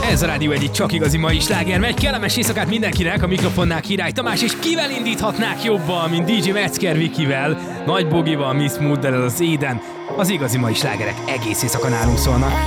Ez a Rádió egyik csak igazi mai sláger megy. Kellemes éjszakát mindenkinek, a mikrofonnál Király Tamás, és kivel indíthatnák jobban, mint DJ Metzger Vikivel, Nagy Bogival, Miss Mooddel, az Éden. Az igazi mai slágerek egész éjszaka nálunk szólnak.